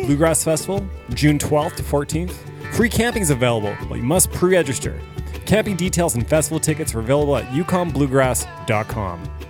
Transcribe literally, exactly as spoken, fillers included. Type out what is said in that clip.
Bluegrass Festival, June twelfth to fourteenth. Free camping is available, but you must pre-register. Camping details and festival tickets are available at yukon bluegrass dot com.